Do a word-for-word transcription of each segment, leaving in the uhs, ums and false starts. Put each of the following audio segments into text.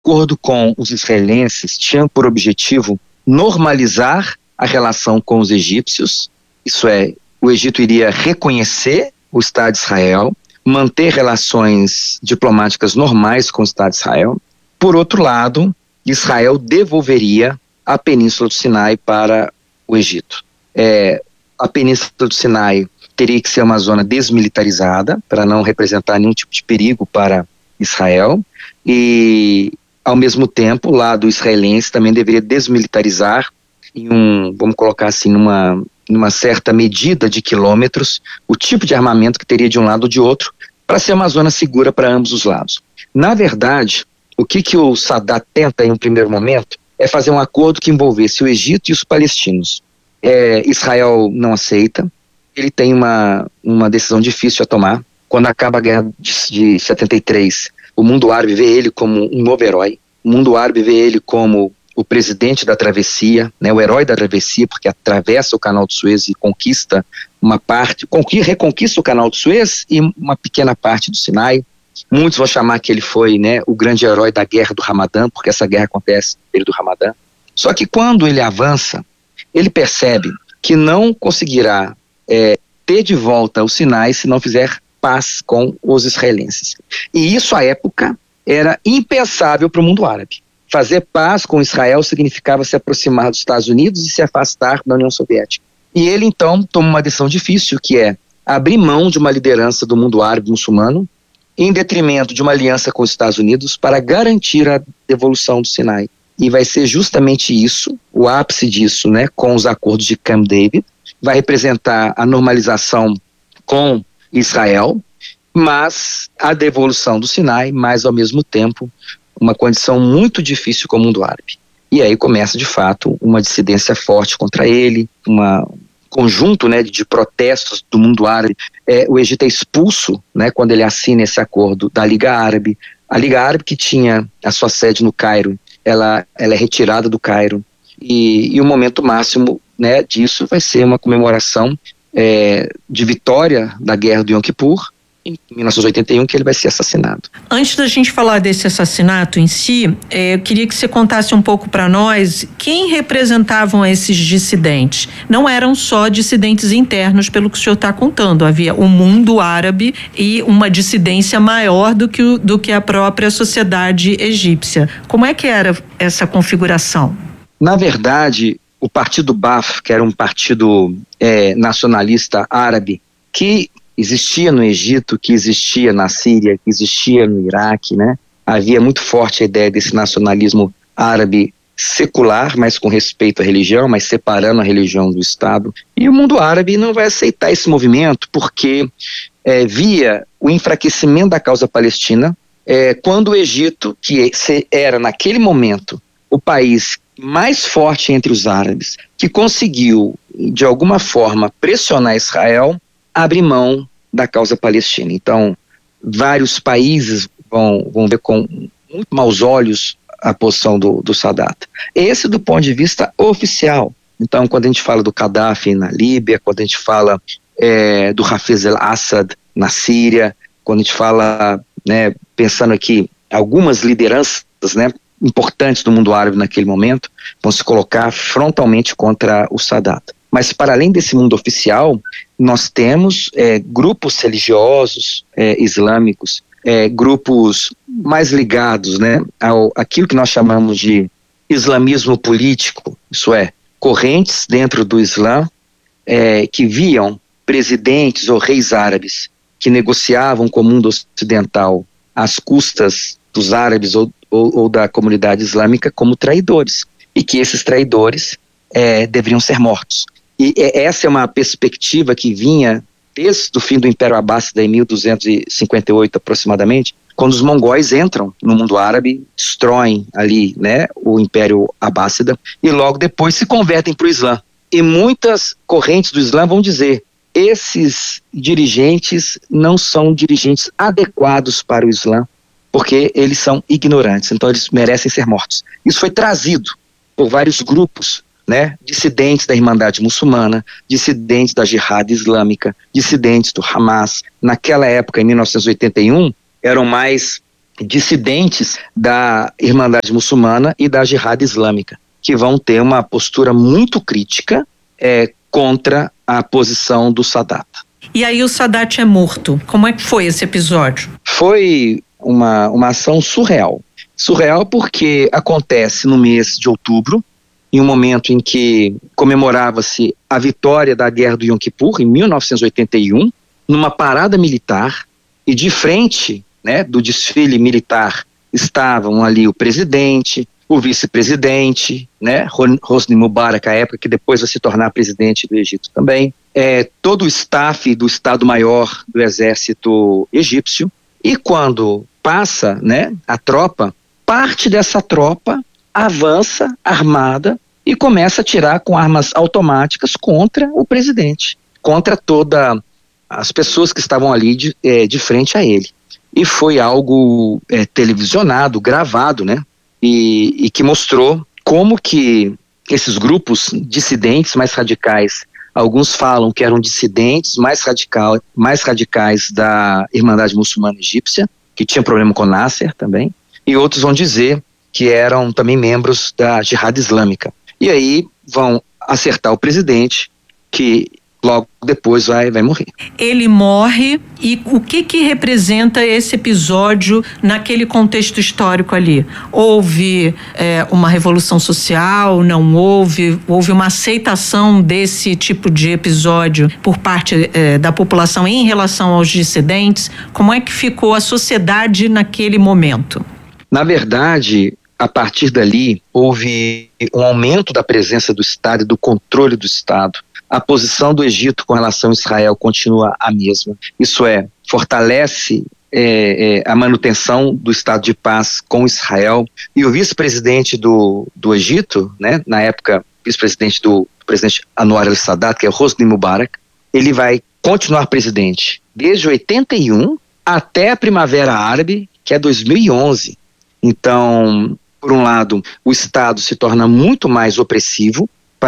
acordo com os israelenses tinha por objetivo normalizar a relação com os egípcios, isso é, o Egito iria reconhecer o Estado de Israel, manter relações diplomáticas normais com o Estado de Israel. Por outro lado, Israel devolveria a Península do Sinai para o Egito. É, a Península do Sinai teria que ser uma zona desmilitarizada para não representar nenhum tipo de perigo para Israel e, ao mesmo tempo, o lado israelense também deveria desmilitarizar em um, vamos colocar assim, numa, numa certa medida de quilômetros, o tipo de armamento que teria de um lado ou de outro, para ser uma zona segura para ambos os lados. Na verdade, o que, que o Sadat tenta em um primeiro momento é fazer um acordo que envolvesse o Egito e os palestinos. É, Israel não aceita, ele tem uma, uma decisão difícil a tomar. Quando acaba a guerra de, de setenta e três, o mundo árabe vê ele como um novo herói, o mundo árabe vê ele como o presidente da travessia, né, o herói da travessia, porque atravessa o canal de Suez e conquista uma parte, conquista, reconquista o canal de Suez e uma pequena parte do Sinai. Muitos vão chamar que ele foi, né, o grande herói da guerra do Ramadã, porque essa guerra acontece no período do Ramadã. Só que quando ele avança, ele percebe que não conseguirá é, ter de volta o Sinai se não fizer paz com os israelenses. E isso, à época, era impensável para o mundo árabe. Fazer paz com Israel significava se aproximar dos Estados Unidos e se afastar da União Soviética. E ele, então, toma uma decisão difícil, que é abrir mão de uma liderança do mundo árabe muçulmano em detrimento de uma aliança com os Estados Unidos para garantir a devolução do Sinai. E vai ser justamente isso, o ápice disso, né, com os acordos de Camp David, vai representar a normalização com Israel, mas a devolução do Sinai, mas ao mesmo tempo uma condição muito difícil com o mundo árabe. E aí começa, de fato, uma dissidência forte contra ele, um conjunto, né, de protestos do mundo árabe. É, o Egito é expulso, né, quando ele assina esse acordo da Liga Árabe. A Liga Árabe, que tinha a sua sede no Cairo, ela, ela é retirada do Cairo. E, e o momento máximo, né, disso vai ser uma comemoração é, de vitória da Guerra do Yom Kippur, em mil novecentos e oitenta e um, que ele vai ser assassinado. Antes da gente falar desse assassinato em si, eh, eu queria que você contasse um pouco para nós quem representavam esses dissidentes. Não eram só dissidentes internos, pelo que o senhor está contando, havia o mundo árabe e uma dissidência maior do que, o, do que a própria sociedade egípcia. Como é que era essa configuração? Na verdade, o partido Ba'ath, que era um partido é, nacionalista árabe, que existia no Egito, que existia na Síria, que existia no Iraque, né? Havia muito forte a ideia desse nacionalismo árabe secular, mas com respeito à religião, mas separando a religião do Estado. E o mundo árabe não vai aceitar esse movimento porque é, via o enfraquecimento da causa palestina, é, quando o Egito, que era naquele momento o país mais forte entre os árabes, que conseguiu, de alguma forma, pressionar Israel, abre mão da causa palestina. Então, vários países vão, vão ver com muito maus olhos a posição do, do Sadat. Esse do ponto de vista oficial. Então, quando a gente fala do Gaddafi na Líbia, quando a gente fala é, do Hafez al-Assad na Síria, quando a gente fala, né, pensando aqui, algumas lideranças, né, importantes do mundo árabe naquele momento, vão se colocar frontalmente contra o Sadat. Mas, para além desse mundo oficial, nós temos é, grupos religiosos é, islâmicos, é, grupos mais ligados, né, ao aquilo que nós chamamos de islamismo político, isso é, correntes dentro do Islã é, que viam presidentes ou reis árabes que negociavam com o mundo ocidental às custas dos árabes ou, ou, ou da comunidade islâmica como traidores, e que esses traidores é, deveriam ser mortos. E essa é uma perspectiva que vinha desde o fim do Império Abássida em mil duzentos e cinquenta e oito aproximadamente, quando os mongóis entram no mundo árabe, destroem ali, né, o Império Abássida e logo depois se convertem para o Islã. E muitas correntes do Islã vão dizer: esses dirigentes não são dirigentes adequados para o Islã, porque eles são ignorantes, então eles merecem ser mortos. Isso foi trazido por vários grupos, né, dissidentes da Irmandade Muçulmana, dissidentes da Jihad Islâmica, dissidentes do Hamas. Naquela época, em mil novecentos e oitenta e um, eram mais dissidentes da Irmandade Muçulmana e da Jihad Islâmica, que vão ter uma postura muito crítica é, contra a posição do Sadat. E aí o Sadat é morto. Como é que foi esse episódio? Foi uma, uma ação surreal. Surreal porque acontece no mês de outubro, em um momento em que comemorava-se a vitória da Guerra do Yom Kippur, em mil novecentos e oitenta e um, numa parada militar, e de frente, né, do desfile militar estavam ali o presidente, o vice-presidente, né, Hosni Mubarak, à época, que depois vai se tornar presidente do Egito também, é, todo o staff do Estado-Maior do Exército Egípcio, e quando passa, né, a tropa, parte dessa tropa avança armada e começa a atirar com armas automáticas contra o presidente, contra todas as pessoas que estavam ali de, é, de frente a ele. E foi algo é, televisionado, gravado, né? E, e que mostrou como que esses grupos dissidentes mais radicais, alguns falam que eram dissidentes mais, radical, mais radicais da Irmandade Muçulmana Egípcia, que tinha problema com Nasser também, e outros vão dizer que eram também membros da Jihad Islâmica. E aí vão acertar o presidente, que logo depois vai, vai morrer. Ele morre, e o que que representa esse episódio naquele contexto histórico ali? Houve é, uma revolução social, não houve? Houve uma aceitação desse tipo de episódio por parte é, da população em relação aos dissidentes? Como é que ficou a sociedade naquele momento? Na verdade, a partir dali, houve um aumento da presença do Estado e do controle do Estado. A posição do Egito com relação a Israel continua a mesma. Isso é, fortalece é, é, a manutenção do estado de paz com Israel. E o vice-presidente do, do Egito, né, na época, vice-presidente do, do presidente Anwar el-Sadat, que é Hosni Mubarak, ele vai continuar presidente desde oitenta e um até a Primavera Árabe, que é dois mil e onze. Então, por um lado, o Estado se torna muito mais opressivo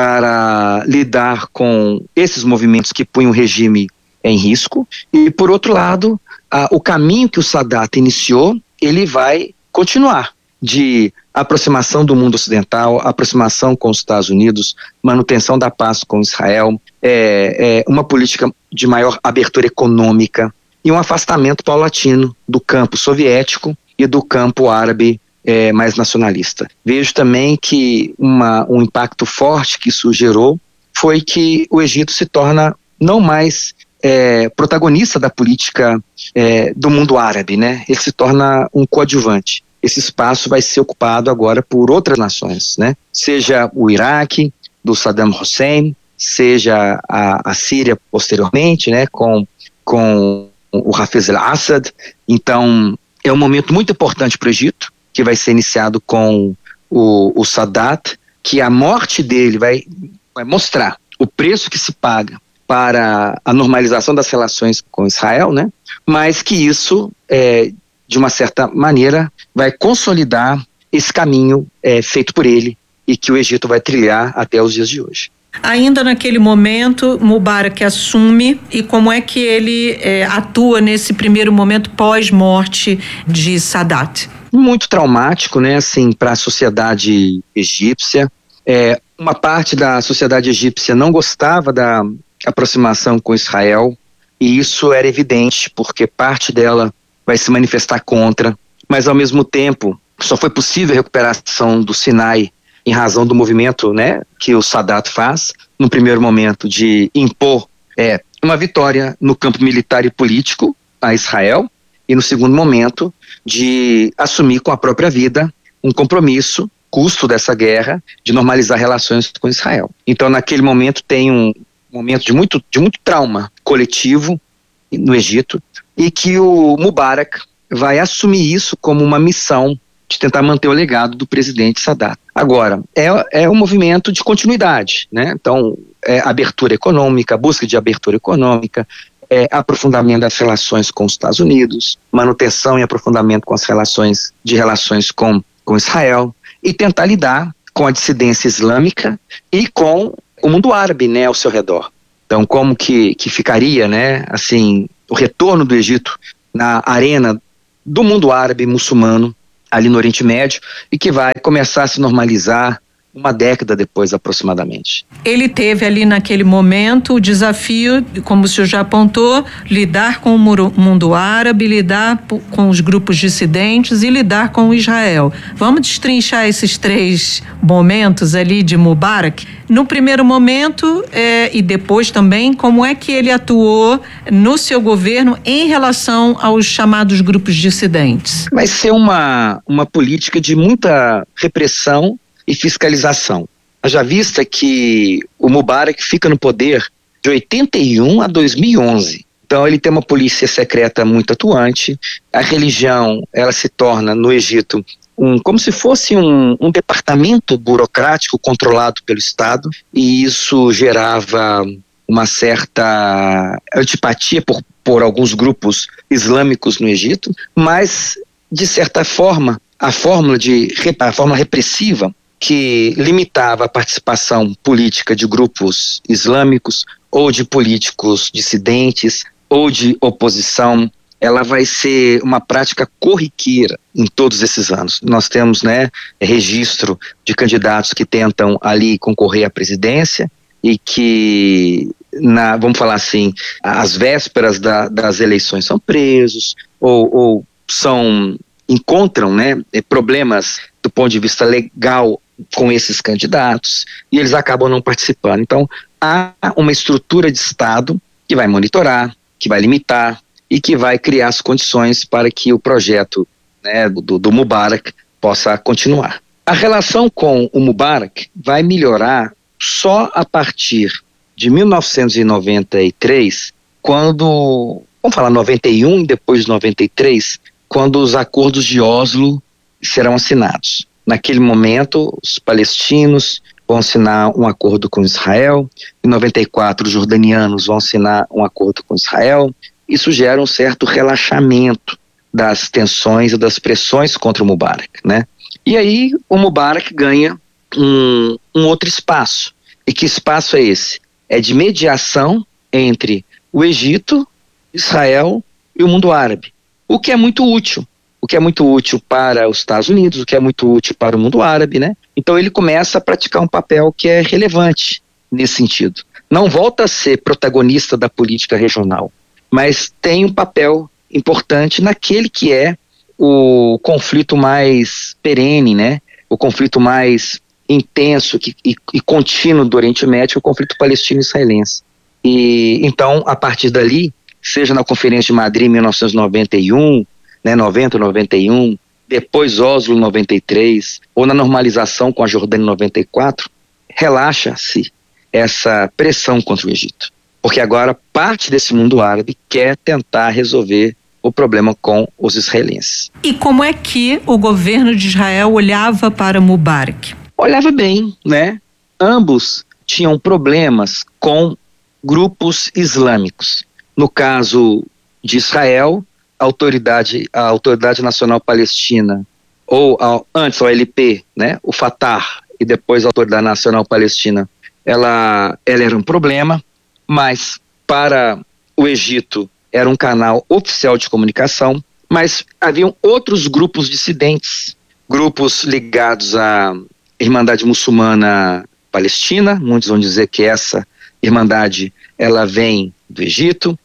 para lidar com esses movimentos que punham o regime em risco, e por outro lado, a, o caminho que o Sadat iniciou, ele vai continuar, de aproximação do mundo ocidental, aproximação com os Estados Unidos, manutenção da paz com Israel, é, é uma política de maior abertura econômica e um afastamento paulatino do campo soviético e do campo árabe É, mais nacionalista. Vejo também que uma, um impacto forte que isso gerou foi que o Egito se torna não mais é, protagonista da política é, do mundo árabe, né? Ele se torna um coadjuvante. Esse espaço vai ser ocupado agora por outras nações, né? Seja o Iraque, do Saddam Hussein, seja a, a Síria posteriormente, né? Com, com o Hafez al-Assad. Então, é um momento muito importante para o Egito, que vai ser iniciado com o, o Sadat, que a morte dele vai, vai mostrar o preço que se paga para a normalização das relações com Israel, né? Mas que isso, é, de uma certa maneira, vai consolidar esse caminho é, feito por ele e que o Egito vai trilhar até os dias de hoje. Ainda naquele momento, Mubarak assume, e como é que ele é, atua nesse primeiro momento pós-morte de Sadat? Muito traumático, né, assim, para a sociedade egípcia. É, uma parte da sociedade egípcia não gostava da aproximação com Israel, e isso era evidente, porque parte dela vai se manifestar contra, mas ao mesmo tempo só foi possível a recuperação do Sinai em razão do movimento, né, que o Sadat faz, no primeiro momento de impor é, uma vitória no campo militar e político a Israel, e no segundo momento de assumir com a própria vida um compromisso, custo dessa guerra, de normalizar relações com Israel. Então, naquele momento, tem um momento de muito, de muito trauma coletivo no Egito, e que o Mubarak vai assumir isso como uma missão de tentar manter o legado do presidente Sadat. Agora, é, é um movimento de continuidade, né? Então, é abertura econômica, busca de abertura econômica, É, aprofundamento das relações com os Estados Unidos, manutenção e aprofundamento com as relações de relações com, com Israel, e tentar lidar com a dissidência islâmica e com o mundo árabe, né, ao seu redor. Então, como que, que ficaria, né, assim, o retorno do Egito na arena do mundo árabe muçulmano ali no Oriente Médio e que vai começar a se normalizar uma década depois aproximadamente. Ele teve ali naquele momento o desafio, como o senhor já apontou, lidar com o mundo árabe, lidar com os grupos dissidentes e lidar com Israel. Vamos destrinchar esses três momentos ali de Mubarak? No primeiro momento é, e depois também, como é que ele atuou no seu governo em relação aos chamados grupos dissidentes? Vai ser uma, uma política de muita repressão e fiscalização. Haja vista que o Mubarak fica no poder de oitenta e um a dois mil e onze. Então ele tem uma polícia secreta muito atuante. A religião, ela se torna no Egito um, como se fosse um, um departamento burocrático controlado pelo Estado, e isso gerava uma certa antipatia por, por alguns grupos islâmicos no Egito, mas de certa forma a fórmula de a fórmula repressiva que limitava a participação política de grupos islâmicos ou de políticos dissidentes ou de oposição, ela vai ser uma prática corriqueira em todos esses anos. Nós temos, né, registro de candidatos que tentam ali concorrer à presidência e que, na, vamos falar assim, às vésperas da, das eleições são presos ou, ou são, encontram, né, problemas do ponto de vista legal com esses candidatos e eles acabam não participando. Então há uma estrutura de Estado que vai monitorar, que vai limitar e que vai criar as condições para que o projeto, né, do, do Mubarak possa continuar. A relação com o Mubarak vai melhorar só a partir de mil novecentos e noventa e três, quando, vamos falar noventa e um e depois de noventa e três, quando os acordos de Oslo serão assinados. Naquele momento, os palestinos vão assinar um acordo com Israel, em noventa e quatro os jordanianos vão assinar um acordo com Israel. Isso gera um certo relaxamento das tensões e das pressões contra o Mubarak, né? E aí o Mubarak ganha um, um outro espaço. E que espaço é esse? É de mediação entre o Egito, Israel e o mundo árabe, o que é muito útil. O que é muito útil para os Estados Unidos, o que é muito útil para o mundo árabe, né? Então ele começa a praticar um papel que é relevante nesse sentido. Não volta a ser protagonista da política regional, mas tem um papel importante naquele que é o conflito mais perene, né? O conflito mais intenso que, e, e contínuo do Oriente Médio, o conflito palestino-israelense. E então, a partir dali, seja na Conferência de Madrid em mil novecentos e noventa e um, né, noventa, noventa e um, depois Oslo noventa e três, ou na normalização com a Jordânia em noventa e quatro, relaxa-se essa pressão contra o Egito. Porque agora parte desse mundo árabe quer tentar resolver o problema com os israelenses. E como é que o governo de Israel olhava para Mubarak? Olhava bem, né? Ambos tinham problemas com grupos islâmicos. No caso de Israel, a autoridade, a Autoridade Nacional Palestina, ou a, antes a O L P, né, o Fatah, e depois a Autoridade Nacional Palestina, ela, ela era um problema, mas para o Egito era um canal oficial de comunicação, mas haviam outros grupos dissidentes, grupos ligados à Irmandade Muçulmana Palestina, muitos vão dizer que essa Irmandade ela vem do Egito,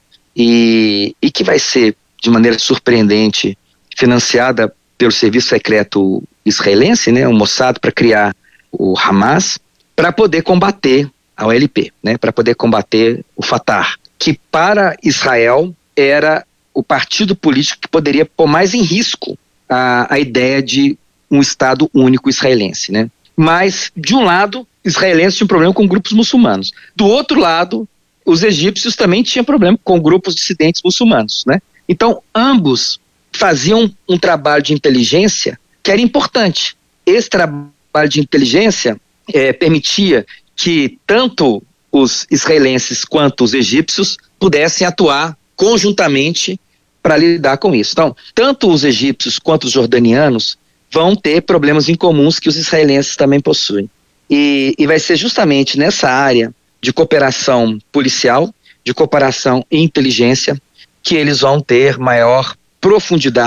e, e que vai ser de maneira surpreendente, financiada pelo serviço secreto israelense, né, o Mossad, para criar o Hamas, para poder combater a O L P, né, para poder combater o Fatah, que para Israel era o partido político que poderia pôr mais em risco a, a ideia de um Estado único israelense, né. Mas, de um lado, israelenses tinham problema com grupos muçulmanos. Do outro lado, os egípcios também tinham problema com grupos dissidentes muçulmanos, né. Então, ambos faziam um trabalho de inteligência que era importante. Esse trabalho de inteligência é, permitia que tanto os israelenses quanto os egípcios pudessem atuar conjuntamente para lidar com isso. Então, tanto os egípcios quanto os jordanianos vão ter problemas em comuns que os israelenses também possuem. E, e vai ser justamente nessa área de cooperação policial, de cooperação e inteligência, que eles vão ter maior profundidade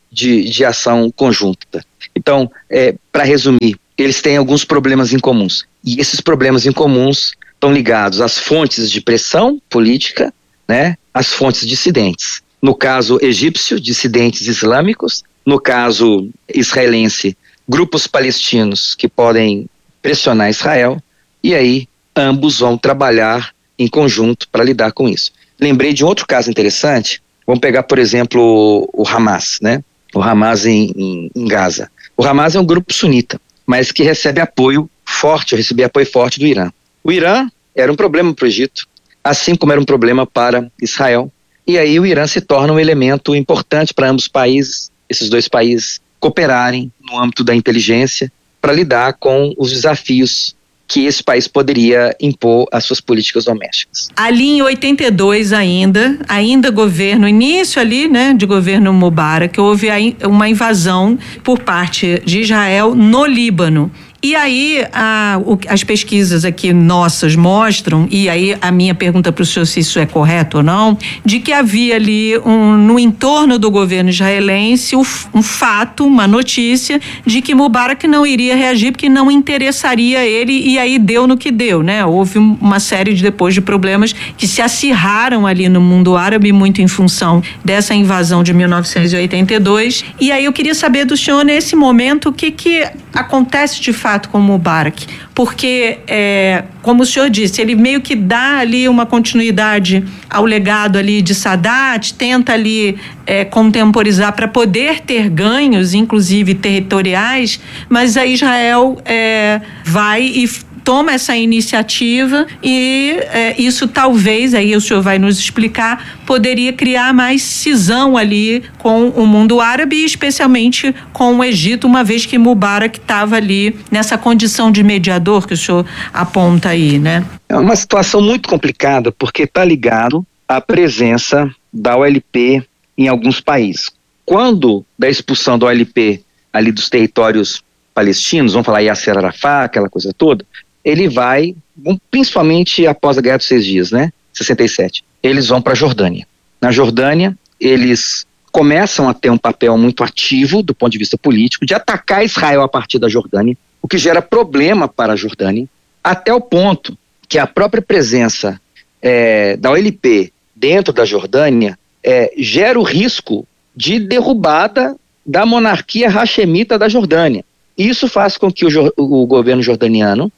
de, de ação conjunta. Então, é, para resumir, eles têm alguns problemas em comuns. E esses problemas em comuns estão ligados às fontes de pressão política, né, às fontes dissidentes. No caso egípcio, dissidentes islâmicos. No caso israelense, grupos palestinos que podem pressionar Israel. E aí, ambos vão trabalhar em conjunto para lidar com isso. Lembrei de um outro caso interessante. Vamos pegar, por exemplo, o Hamas, né? O Hamas em, em, em Gaza. O Hamas é um grupo sunita, mas que recebe apoio forte, recebia apoio forte do Irã. O Irã era um problema para o Egito, assim como era um problema para Israel. E aí o Irã se torna um elemento importante para ambos os países, esses dois países cooperarem no âmbito da inteligência para lidar com os desafios que esse país poderia impor às suas políticas domésticas. Ali em oitenta e dois ainda, ainda governo, início ali, né, de governo Mubarak, houve uma invasão por parte de Israel no Líbano. E aí, a, o, as pesquisas aqui nossas mostram, e aí a minha pergunta para o senhor se isso é correto ou não, de que havia ali um, no entorno do governo israelense um, um fato, uma notícia de que Mubarak não iria reagir porque não interessaria ele, e aí deu no que deu, né? Houve uma série de depois de problemas que se acirraram ali no mundo árabe, muito em função dessa invasão de mil novecentos e oitenta e dois. E aí eu queria saber do senhor, nesse momento, o que que acontece de fato com o Mubarak, porque, é, como o senhor disse, ele meio que dá ali uma continuidade ao legado ali de Sadat, tenta ali é, contemporizar para poder ter ganhos, inclusive territoriais, mas a Israel é, vai e toma essa iniciativa e é, isso talvez, aí o senhor vai nos explicar, poderia criar mais cisão ali com o mundo árabe e especialmente com o Egito, uma vez que Mubarak estava ali nessa condição de mediador que o senhor aponta aí, né? É uma situação muito complicada porque está ligado à presença da O L P em alguns países. Quando da expulsão da O L P ali dos territórios palestinos, vamos falar Yasser Arafat, aquela coisa toda, ele vai, principalmente após a Guerra dos Seis Dias, né, sessenta e sete, eles vão para a Jordânia. Na Jordânia, eles começam a ter um papel muito ativo do ponto de vista político, de atacar Israel a partir da Jordânia, o que gera problema para a Jordânia, até o ponto que a própria presença é, da O L P dentro da Jordânia é, gera o risco de derrubada da monarquia hashemita da Jordânia. Isso faz com que o, o governo jordaniano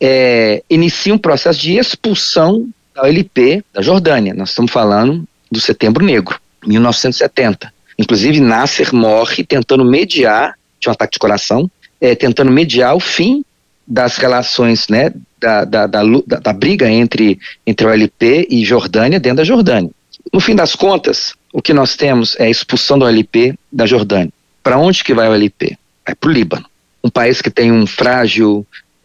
É, inicia um processo de expulsão da O L P da Jordânia. Nós estamos falando do Setembro Negro, mil novecentos e setenta. Inclusive, Nasser morre tentando mediar, de um ataque de coração, é, tentando mediar o fim das relações, né, da, da, da, da, da briga entre, entre o O L P e Jordânia dentro da Jordânia. No fim das contas, o que nós temos é a expulsão do O L P da Jordânia. Para onde que vai o O L P? Vai para o Líbano. Um país que tem um frágil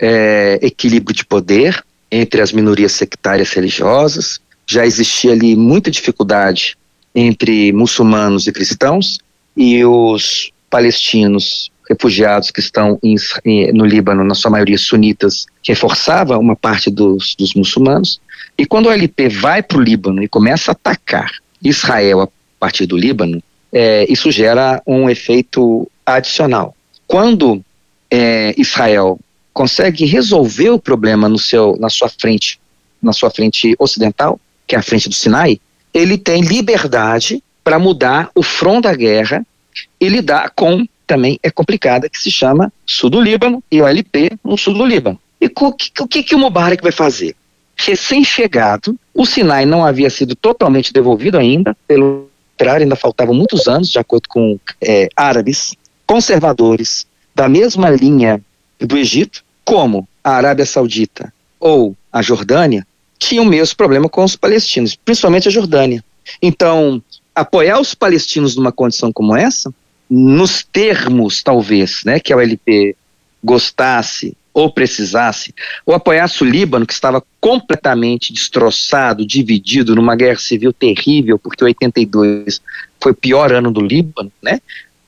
É, equilíbrio de poder entre as minorias sectárias religiosas. Já existia ali muita dificuldade entre muçulmanos e cristãos, e os palestinos refugiados que estão em, no Líbano, na sua maioria sunitas, reforçava uma parte dos, dos muçulmanos. E quando o O L P vai para o Líbano e começa a atacar Israel a partir do Líbano, é, isso gera um efeito adicional. Quando é, Israel consegue resolver o problema no seu, na sua frente, na sua frente ocidental, que é a frente do Sinai, ele tem liberdade para mudar o front da guerra e lidar com, também é complicada, que se chama sul do Líbano e o O L P no sul do Líbano. E o que, o que, que o Mubarak vai fazer? Recém-chegado, o Sinai não havia sido totalmente devolvido ainda, pelo contrário, ainda faltavam muitos anos, de acordo com é, árabes conservadores da mesma linha do Egito, como a Arábia Saudita ou a Jordânia, tinham o mesmo problema com os palestinos, principalmente a Jordânia. Então, apoiar os palestinos numa condição como essa, nos termos, talvez, né, que a O L P gostasse ou precisasse, ou apoiasse o Líbano, que estava completamente destroçado, dividido, numa guerra civil terrível, porque oitenta e dois foi o pior ano do Líbano, né,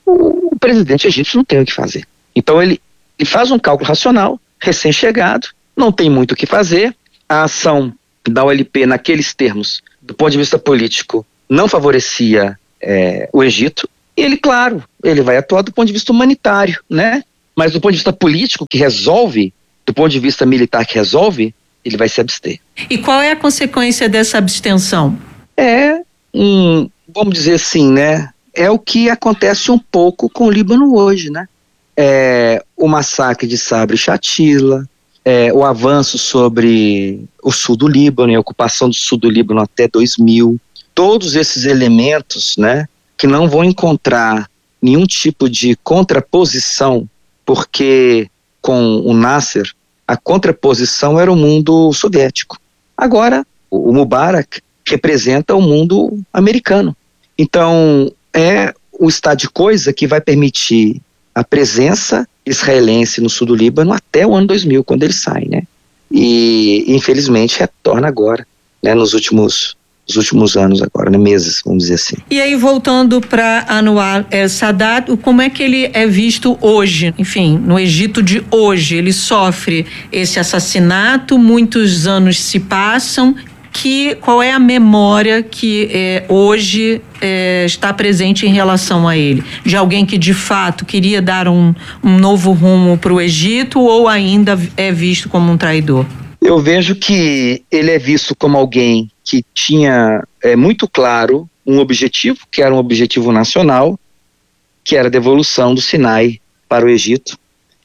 o, o presidente egípcio não tem o que fazer. Então, ele Ele faz um cálculo racional, recém-chegado, não tem muito o que fazer, a ação da O L P naqueles termos, do ponto de vista político, não favorecia é, o Egito, e ele, claro, ele vai atuar do ponto de vista humanitário, né? Mas do ponto de vista político, que resolve, do ponto de vista militar que resolve, ele vai se abster. E qual é a consequência dessa abstenção? É, um, vamos dizer assim, né? É o que acontece um pouco com o Líbano hoje, né? É, o massacre de Sabra e Shatila, é, o avanço sobre o sul do Líbano, a ocupação do sul do Líbano até dois mil, todos esses elementos, né, que não vão encontrar nenhum tipo de contraposição, porque com o Nasser, a contraposição era o mundo soviético. Agora, o Mubarak representa o mundo americano. Então, é o estado de coisa que vai permitir a presença israelense no sul do Líbano até o ano dois mil, quando ele sai, né? E, infelizmente, retorna agora, né? Nos últimos, nos últimos anos agora, né? Meses, vamos dizer assim. E aí, voltando para Anwar el-Sadat, como é que ele é visto hoje? Enfim, no Egito de hoje, ele sofre esse assassinato, muitos anos se passam. Que, qual é a memória que é, hoje é, está presente em relação a ele? De alguém que de fato queria dar um, um novo rumo para o Egito ou ainda é visto como um traidor? Eu vejo que ele é visto como alguém que tinha é, muito claro um objetivo, que era um objetivo nacional, que era a devolução do Sinai para o Egito.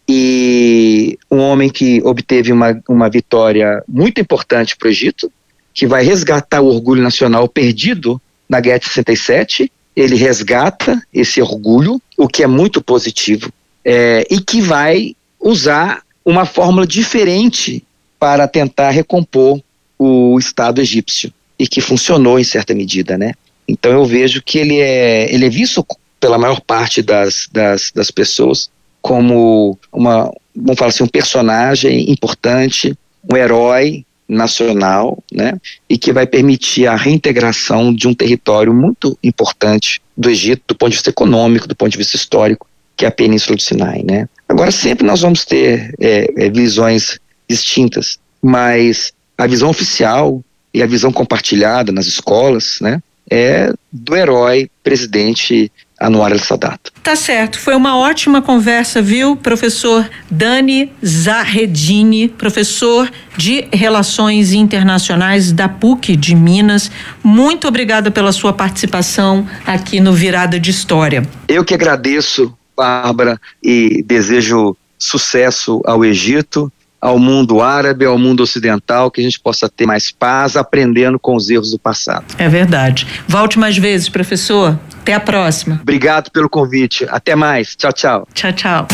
E um homem que obteve uma, uma vitória muito importante para o Egito, que vai resgatar o orgulho nacional perdido na Guerra de sessenta e sete, ele resgata esse orgulho, o que é muito positivo, é, e que vai usar uma fórmula diferente para tentar recompor o Estado egípcio, e que funcionou em certa medida, né? Então eu vejo que ele é, ele é visto pela maior parte das, das, das pessoas como uma, vamos falar assim, um personagem importante, um herói nacional, né, e que vai permitir a reintegração de um território muito importante do Egito, do ponto de vista econômico, do ponto de vista histórico, que é a Península do Sinai, né. Agora sempre nós vamos ter é, é, visões distintas, mas a visão oficial e a visão compartilhada nas escolas, né, é do herói presidente Anwar el-Sadat. Tá certo, foi uma ótima conversa, viu, professor Dani Zahedini, professor de Relações Internacionais da P U C de Minas. Muito obrigada pela sua participação aqui no Virada de História. Eu que agradeço, Bárbara, e desejo sucesso ao Egito, ao mundo árabe, ao mundo ocidental, que a gente possa ter mais paz, aprendendo com os erros do passado. É verdade. Volte mais vezes, professor. Até a próxima. Obrigado pelo convite. Até mais. Tchau, tchau. Tchau, tchau.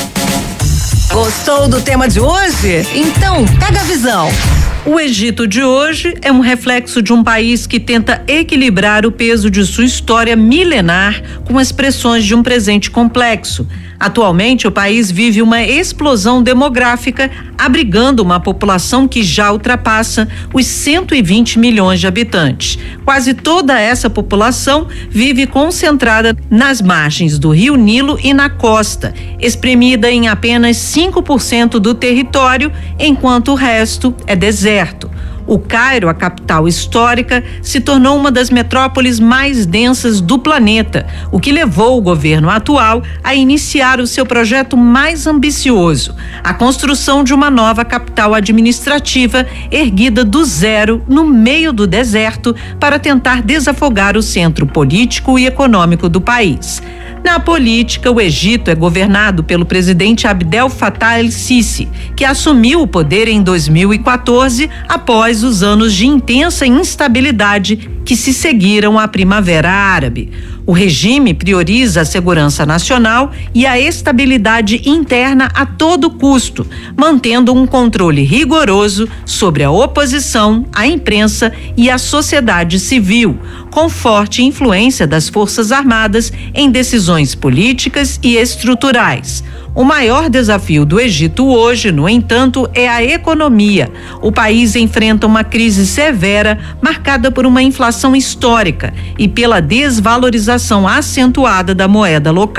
Gostou do tema de hoje? Então, pega a visão. O Egito de hoje é um reflexo de um país que tenta equilibrar o peso de sua história milenar com as pressões de um presente complexo. Atualmente, o país vive uma explosão demográfica, abrigando uma população que já ultrapassa os cento e vinte milhões de habitantes. Quase toda essa população vive concentrada nas margens do Rio Nilo e na costa, espremida em apenas cinco por cento do território, enquanto o resto é deserto. O Cairo, a capital histórica, se tornou uma das metrópoles mais densas do planeta, o que levou o governo atual a iniciar o seu projeto mais ambicioso, a construção de uma nova capital administrativa erguida do zero no meio do deserto para tentar desafogar o centro político e econômico do país. Na política, o Egito é governado pelo presidente Abdel Fattah el-Sisi, que assumiu o poder em dois mil e quatorze após os anos de intensa instabilidade que se seguiram à Primavera Árabe. O regime prioriza a segurança nacional e a estabilidade interna a todo custo, mantendo um controle rigoroso sobre a oposição, a imprensa e a sociedade civil, com forte influência das Forças Armadas em decisões políticas e estruturais. O maior desafio do Egito hoje, no entanto, é a economia. O país enfrenta uma crise severa, marcada por uma inflação histórica e pela desvalorização acentuada da moeda local.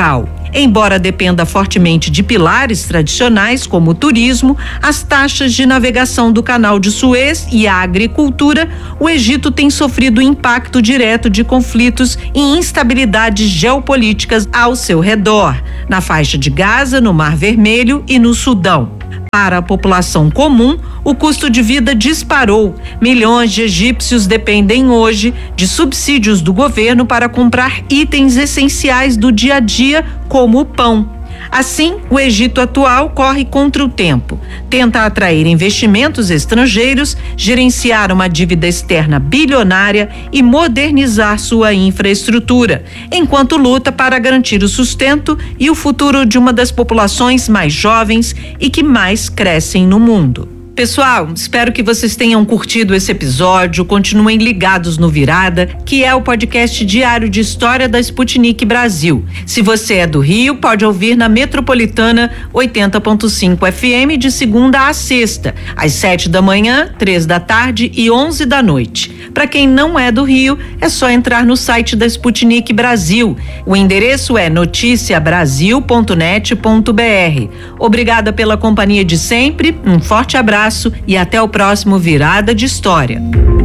Embora dependa fortemente de pilares tradicionais como o turismo, as taxas de navegação do Canal de Suez e a agricultura, o Egito tem sofrido impacto direto de conflitos e instabilidades geopolíticas ao seu redor, na faixa de Gaza, no Mar Vermelho e no Sudão. Para a população comum, o custo de vida disparou. Milhões de egípcios dependem hoje de subsídios do governo para comprar itens essenciais do dia a dia, como o pão. Assim, o Egito atual corre contra o tempo. Tenta atrair investimentos estrangeiros, gerenciar uma dívida externa bilionária e modernizar sua infraestrutura, enquanto luta para garantir o sustento e o futuro de uma das populações mais jovens e que mais crescem no mundo. Pessoal, espero que vocês tenham curtido esse episódio. Continuem ligados no Virada, que é o podcast diário de história da Sputnik Brasil. Se você é do Rio, pode ouvir na Metropolitana oitenta ponto cinco F M de segunda a sexta, às sete da manhã, três da tarde e onze da noite. Para quem não é do Rio, é só entrar no site da Sputnik Brasil. O endereço é noticia brasil ponto net ponto b r. Obrigada pela companhia de sempre, um forte abraço e até o próximo Virada de História.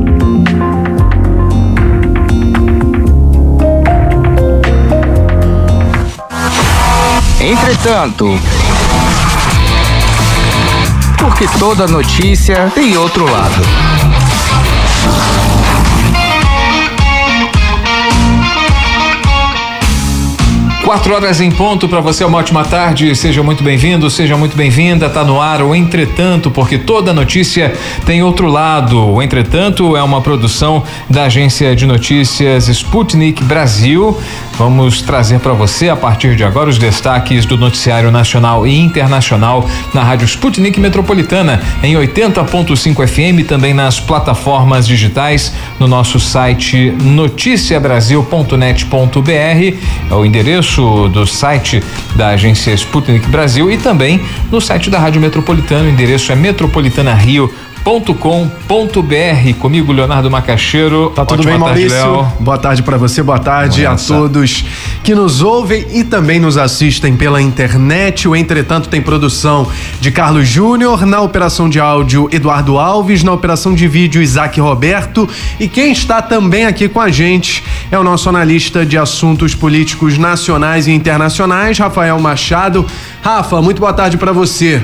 Entretanto, porque toda notícia tem outro lado. Quatro horas em ponto, para você uma ótima tarde, seja muito bem-vindo, seja muito bem-vinda, tá no ar o Entretanto, porque toda notícia tem outro lado. O Entretanto é uma produção da agência de notícias Sputnik Brasil. Vamos trazer para você a partir de agora os destaques do noticiário nacional e internacional na Rádio Sputnik Metropolitana em oitenta ponto cinco F M, também nas plataformas digitais, no nosso site noticia brasil ponto net ponto b r, é o endereço do site da agência Sputnik Brasil, e também no site da Rádio Metropolitana, o endereço é metropolitana rio ponto com ponto b r. Comigo, Leonardo Macaxeiro. Tá tudo bem, Maurício? Léo. Boa tarde para você, boa tarde a todos que nos ouvem e também nos assistem pela internet. O Entretanto tem produção de Carlos Júnior, na operação de áudio Eduardo Alves, na operação de vídeo Isaac Roberto, e quem está também aqui com a gente é o nosso analista de assuntos políticos nacionais e internacionais, Rafael Machado. Rafa, muito boa tarde para você.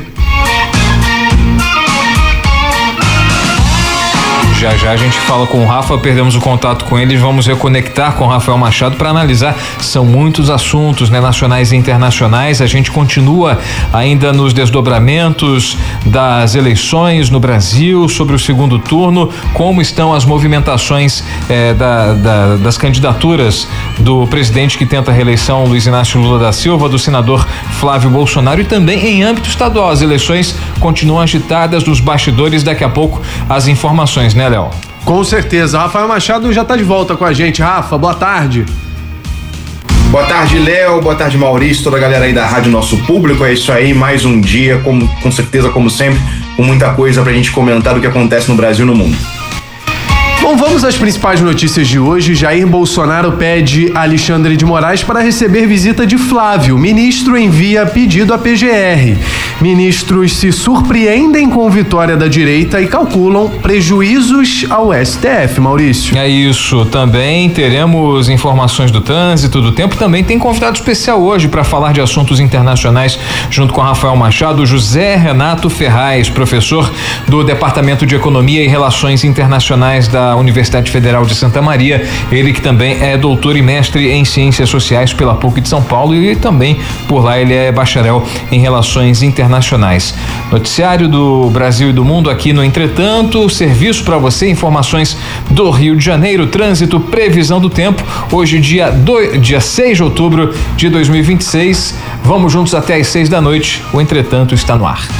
Já já a gente fala com o Rafa, perdemos o contato com ele, vamos reconectar com o Rafael Machado para analisar. São muitos assuntos, né, nacionais e internacionais. A gente continua ainda nos desdobramentos das eleições no Brasil, sobre o segundo turno, como estão as movimentações eh, da, da, das candidaturas do presidente que tenta a reeleição, Luiz Inácio Lula da Silva, do senador Flávio Bolsonaro, e também em âmbito estadual. As eleições continuam agitadas nos bastidores. Daqui a pouco as informações, né, Léo? Com certeza. Rafael Machado já está de volta com a gente. Rafa, boa tarde. Boa tarde, Léo. Boa tarde, Maurício, toda a galera aí da Rádio Nosso Público. É isso aí, mais um dia, com, com certeza, como sempre, com muita coisa pra gente comentar do que acontece no Brasil e no mundo. Bom, vamos às principais notícias de hoje. Jair Bolsonaro pede a Alexandre de Moraes para receber visita de Flávio. Ministro envia pedido à P G R. Ministros se surpreendem com vitória da direita e calculam prejuízos ao S T F, Maurício. É isso, também teremos informações do trânsito, do tempo. Também tem convidado especial hoje para falar de assuntos internacionais, junto com Rafael Machado, José Renato Ferraz, professor do Departamento de Economia e Relações Internacionais da Universidade Federal de Santa Maria. Ele que também é doutor e mestre em Ciências Sociais pela P U C de São Paulo, e também por lá ele é bacharel em Relações Internacionais. Noticiário do Brasil e do mundo aqui no Entretanto, serviço para você, informações do Rio de Janeiro, trânsito, previsão do tempo. Hoje, dia, do, dia seis de outubro de dois mil e vinte e seis. Vamos juntos até às seis da noite. O Entretanto está no ar.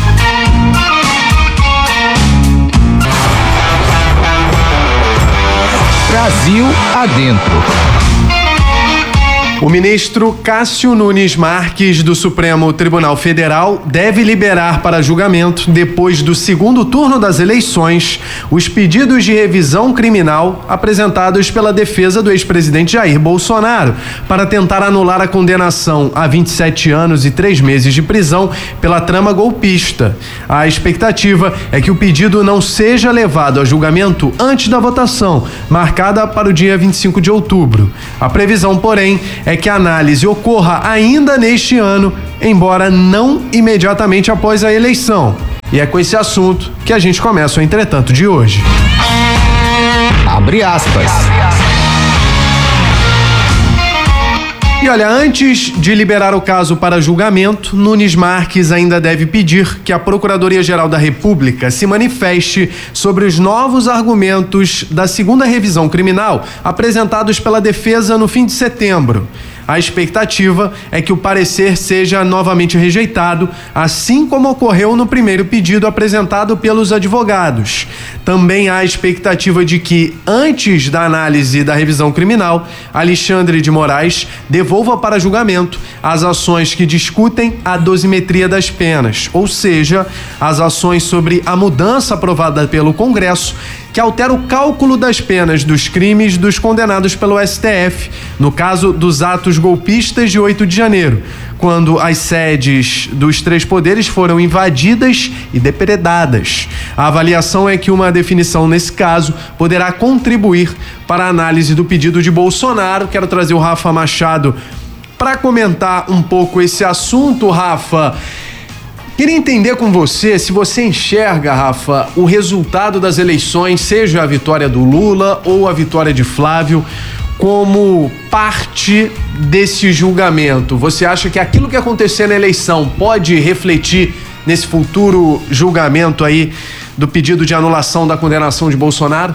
Brasil adentro. O ministro Cássio Nunes Marques, do Supremo Tribunal Federal, deve liberar para julgamento, depois do segundo turno das eleições, os pedidos de revisão criminal apresentados pela defesa do ex-presidente Jair Bolsonaro para tentar anular a condenação a vinte e sete anos e três meses de prisão pela trama golpista. A expectativa é que o pedido não seja levado a julgamento antes da votação, marcada para o dia vinte e cinco de outubro. A previsão, porém, é que a análise ocorra ainda neste ano, embora não imediatamente após a eleição. E é com esse assunto que a gente começa o Entretanto de hoje. Abre aspas. E olha, antes de liberar o caso para julgamento, Nunes Marques ainda deve pedir que a Procuradoria-Geral da República se manifeste sobre os novos argumentos da segunda revisão criminal apresentados pela defesa no fim de setembro. A expectativa é que o parecer seja novamente rejeitado, assim como ocorreu no primeiro pedido apresentado pelos advogados. Também há a expectativa de que, antes da análise da revisão criminal, Alexandre de Moraes devolva para julgamento as ações que discutem a dosimetria das penas, ou seja, as ações sobre a mudança aprovada pelo Congresso, que altera o cálculo das penas dos crimes dos condenados pelo S T F, no caso dos atos golpistas de oito de janeiro, quando as sedes dos três poderes foram invadidas e depredadas. A avaliação é que uma definição nesse caso poderá contribuir para a análise do pedido de Bolsonaro. Quero trazer o Rafa Machado para comentar um pouco esse assunto. Rafa, queria entender com você se você enxerga, Rafa, o resultado das eleições, seja a vitória do Lula ou a vitória de Flávio, como parte desse julgamento. Você acha que aquilo que acontecer na eleição pode refletir nesse futuro julgamento aí do pedido de anulação da condenação de Bolsonaro?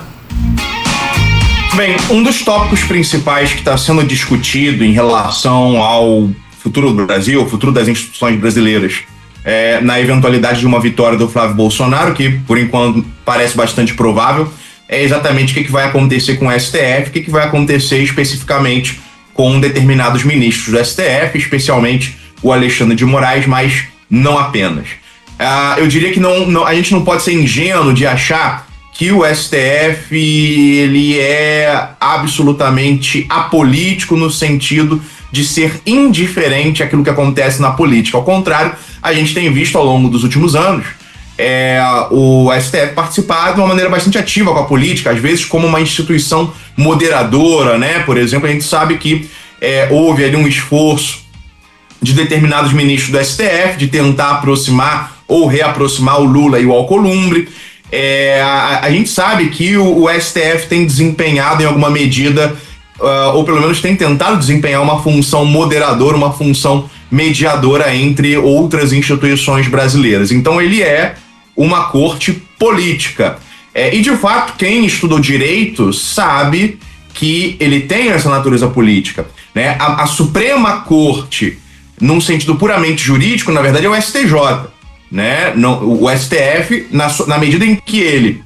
Bem, um dos tópicos principais que está sendo discutido em relação ao futuro do Brasil, o futuro das instituições brasileiras, É, na eventualidade de uma vitória do Flávio Bolsonaro, que por enquanto parece bastante provável, é exatamente o que, que vai acontecer com o S T F, o que, que vai acontecer especificamente com determinados ministros do S T F, especialmente o Alexandre de Moraes, mas não apenas. Ah, eu diria que não, não, a gente não pode ser ingênuo de achar que o S T F ele é absolutamente apolítico no sentido de ser indiferente àquilo que acontece na política. Ao contrário, a gente tem visto ao longo dos últimos anos é, o S T F participar de uma maneira bastante ativa com a política, às vezes como uma instituição moderadora, né? Por exemplo, a gente sabe que é, houve ali um esforço de determinados ministros do S T F de tentar aproximar ou reaproximar o Lula e o Alcolumbre. É, a, a gente sabe que o, o S T F tem desempenhado em alguma medida, uh, ou pelo menos tem tentado desempenhar uma função moderadora, uma função mediadora entre outras instituições brasileiras. Então ele é uma corte política. É, e de fato, quem estudou direito sabe que ele tem essa natureza política, né? A, a Suprema Corte, num sentido puramente jurídico, na verdade é o S T J. Né? Não, o S T F, na, na medida em que ele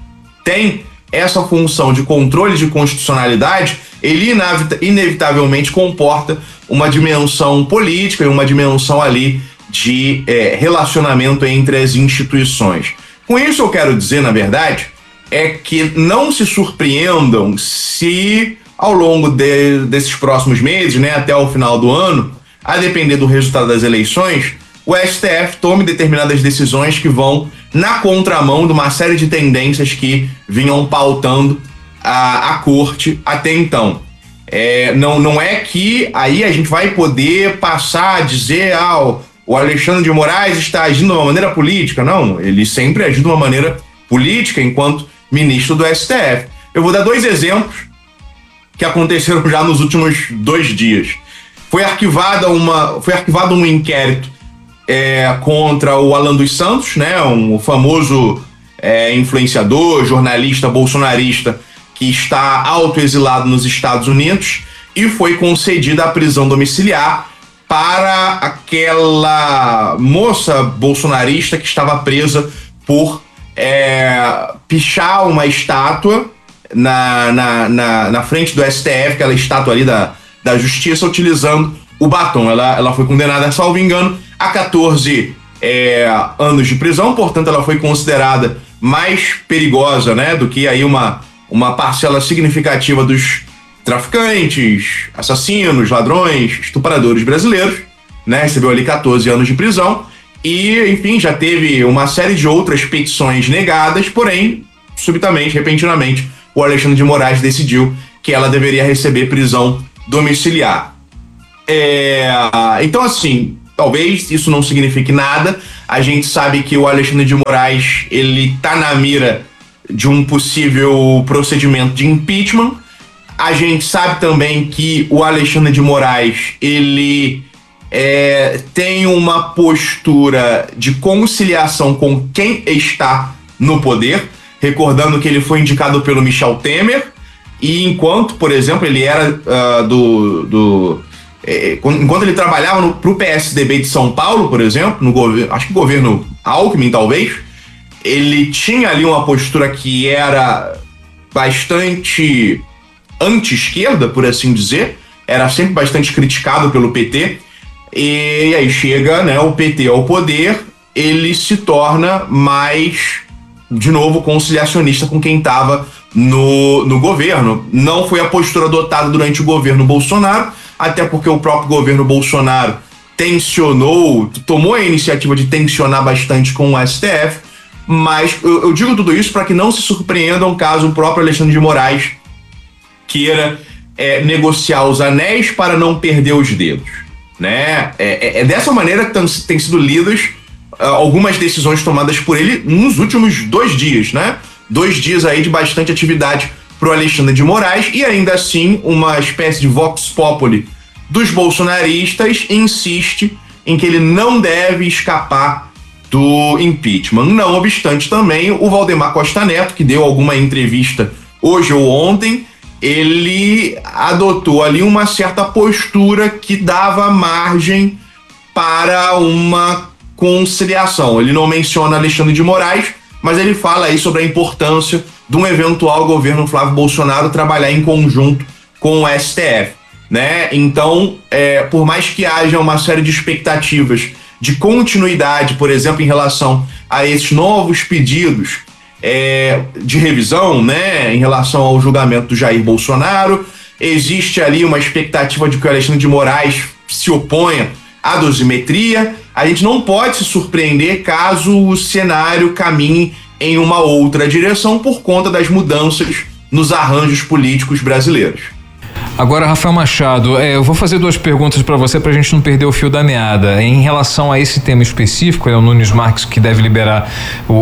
tem essa função de controle de constitucionalidade, ele inevitavelmente comporta uma dimensão política e uma dimensão ali de é, relacionamento entre as instituições. Com isso eu quero dizer, na verdade, é que não se surpreendam se ao longo de, desses próximos meses, né, até o final do ano, a depender do resultado das eleições, o S T F tome determinadas decisões que vão na contramão de uma série de tendências que vinham pautando a, a corte até então. É, não, não é que aí a gente vai poder passar a dizer ah, o, o Alexandre de Moraes está agindo de uma maneira política. Não, ele sempre agiu de uma maneira política enquanto ministro do S T F. Eu vou dar dois exemplos que aconteceram já nos últimos dois dias. Foi arquivada uma, foi arquivado um inquérito É, contra o Alan dos Santos, né, um famoso é, influenciador, jornalista bolsonarista que está autoexilado nos Estados Unidos, e foi concedida a prisão domiciliar para aquela moça bolsonarista que estava presa por é, pichar uma estátua na, na, na, na frente do S T F, aquela estátua ali da, da Justiça utilizando o batom. Ela, ela foi condenada, salvo engano, a quatorze é, anos de prisão, portanto ela foi considerada mais perigosa, né, do que aí uma, uma parcela significativa dos traficantes, assassinos, ladrões, estupradores brasileiros, né, recebeu ali quatorze anos de prisão e, enfim, já teve uma série de outras petições negadas, porém, subitamente, repentinamente, o Alexandre de Moraes decidiu que ela deveria receber prisão domiciliar. É, então, assim, talvez isso não signifique nada. A gente sabe que o Alexandre de Moraes, ele tá na mira de um possível procedimento de impeachment. A gente sabe também que o Alexandre de Moraes, ele é, tem uma postura de conciliação com quem está no poder, recordando que ele foi indicado pelo Michel Temer, e enquanto, por exemplo, ele era uh, do... do é, enquanto ele trabalhava para o P S D B de São Paulo, por exemplo, no governo, acho que governo Alckmin, talvez, ele tinha ali uma postura que era bastante anti-esquerda, por assim dizer, era sempre bastante criticado pelo P T, e aí chega, né, o P T ao poder, ele se torna mais, de novo, conciliacionista com quem estava no, no governo. Não foi a postura adotada durante o governo Bolsonaro, até porque o próprio governo Bolsonaro tensionou, tomou a iniciativa de tensionar bastante com o S T F, mas eu, eu digo tudo isso para que não se surpreendam caso o próprio Alexandre de Moraes queira é, negociar os anéis para não perder os dedos, né? É, é, é dessa maneira que têm sido lidas uh, algumas decisões tomadas por ele nos últimos dois dias, né? Dois dias aí de bastante atividade para o Alexandre de Moraes, e ainda assim uma espécie de vox populi dos bolsonaristas insiste em que ele não deve escapar do impeachment. Não obstante, também o Valdemar Costa Neto, que deu alguma entrevista hoje ou ontem, ele adotou ali uma certa postura que dava margem para uma conciliação. Ele não menciona Alexandre de Moraes, mas ele fala aí sobre a importância de um eventual governo Flávio Bolsonaro trabalhar em conjunto com o S T F, né? Então, é, por mais que haja uma série de expectativas de continuidade, por exemplo, em relação a esses novos pedidos É, de revisão, né, em relação ao julgamento do Jair Bolsonaro, existe ali uma expectativa de que o Alexandre de Moraes se oponha à dosimetria. A gente não pode se surpreender caso o cenário caminhe em uma outra direção por conta das mudanças nos arranjos políticos brasileiros. Agora, Rafael Machado, é, eu vou fazer duas perguntas para você para a gente não perder o fio da meada. Em relação a esse tema específico, é o Nunes Marques que deve liberar o,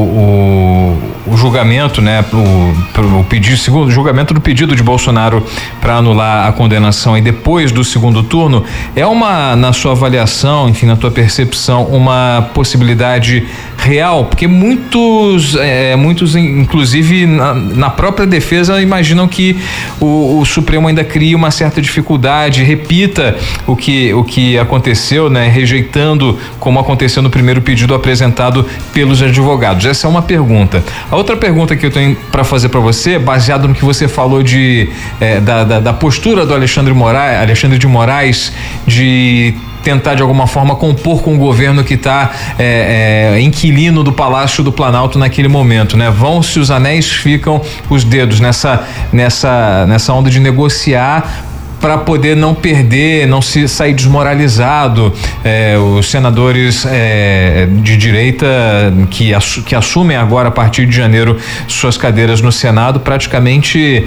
o, o, o julgamento, né, o, o pedido, segundo o julgamento do pedido de Bolsonaro para anular a condenação e depois do segundo turno, é uma, na sua avaliação, enfim, na tua percepção, uma possibilidade real? Porque muitos, é, muitos inclusive na, na própria defesa, imaginam que o, o Supremo ainda cria uma certa dificuldade, repita o que, o que aconteceu, né, rejeitando como aconteceu no primeiro pedido apresentado pelos advogados. Essa é uma pergunta. A outra pergunta que eu tenho para fazer para você, baseado no que você falou de, é, da, da, da postura do Alexandre Moraes, Alexandre de Moraes, de tentar de alguma forma compor com o governo que está é, é, inquilino do Palácio do Planalto naquele momento, né? Vão-se os anéis, ficam os dedos nessa, nessa, nessa onda de negociar para poder não perder, não se sair desmoralizado. É, os senadores é, de direita que, assu, que assumem agora a partir de janeiro suas cadeiras no Senado praticamente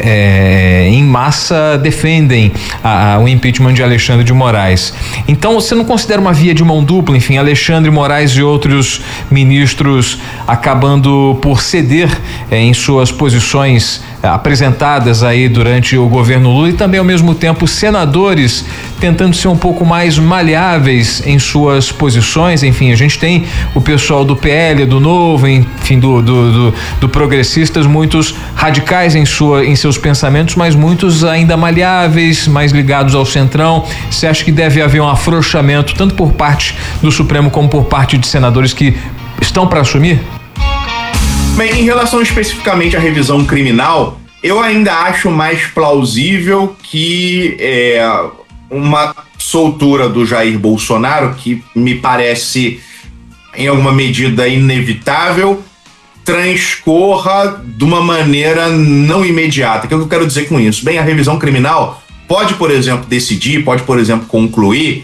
é, é, em massa defendem a, a, o impeachment de Alexandre de Moraes. Então você não considera uma via de mão dupla, enfim, Alexandre Moraes e outros ministros acabando por ceder é, em suas posições é, apresentadas aí durante o governo Lula, e também ao mesmo mesmo tempo senadores tentando ser um pouco mais maleáveis em suas posições. Enfim, a gente tem o pessoal do P L, do Novo, enfim, do, do, do, do Progressistas, muitos radicais em, sua, em seus pensamentos, mas muitos ainda maleáveis, mais ligados ao centrão. Você acha que deve haver um afrouxamento tanto por parte do Supremo como por parte de senadores que estão para assumir? Bem, em relação especificamente à revisão criminal, eu ainda acho mais plausível que é, uma soltura do Jair Bolsonaro, que me parece em alguma medida inevitável, transcorra de uma maneira não imediata. O que eu quero dizer com isso? Bem, a revisão criminal pode, por exemplo, decidir, pode, por exemplo, concluir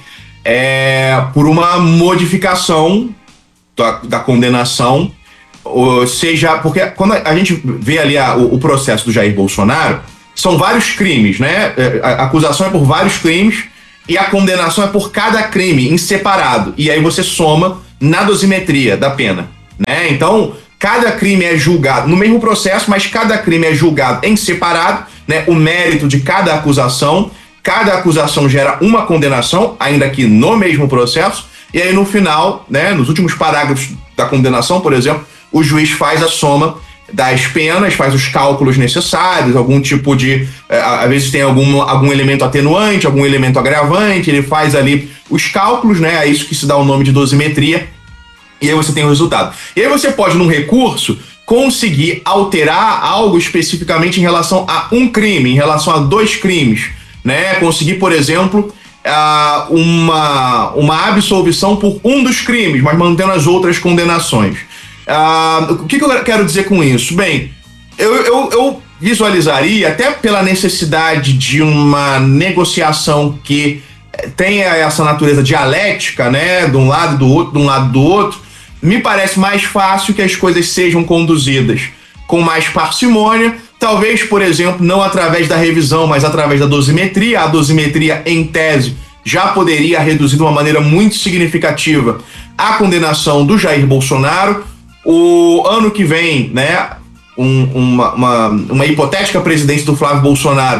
é, por uma modificação da, da condenação, ou seja, porque quando a gente vê ali a, o, o processo do Jair Bolsonaro, são vários crimes, né? A, a acusação é por vários crimes e a condenação é por cada crime em separado. E aí você soma na dosimetria da pena, né? Então, cada crime é julgado no mesmo processo, mas cada crime é julgado em separado, né? O mérito de cada acusação, cada acusação gera uma condenação, ainda que no mesmo processo, e aí no final, né, nos últimos parágrafos da condenação, por exemplo, o juiz faz a soma das penas, faz os cálculos necessários, algum tipo de, é, às vezes tem algum, algum elemento atenuante, algum elemento agravante, ele faz ali os cálculos, né, é isso que se dá o nome de dosimetria, e aí você tem o resultado. E aí você pode, num recurso, conseguir alterar algo especificamente em relação a um crime, em relação a dois crimes, né, conseguir, por exemplo, uh, uma, uma absolvição por um dos crimes, mas mantendo as outras condenações. Uh, o que, que eu quero dizer com isso? Bem, eu, eu, eu visualizaria, até pela necessidade de uma negociação que tenha essa natureza dialética, né, de um lado do outro, de um lado do outro, me parece mais fácil que as coisas sejam conduzidas com mais parcimônia, talvez, por exemplo, não através da revisão, mas através da dosimetria. A dosimetria, em tese, já poderia reduzir de uma maneira muito significativa a condenação do Jair Bolsonaro. O ano que vem, né, um, uma, uma, uma hipotética presidência do Flávio Bolsonaro,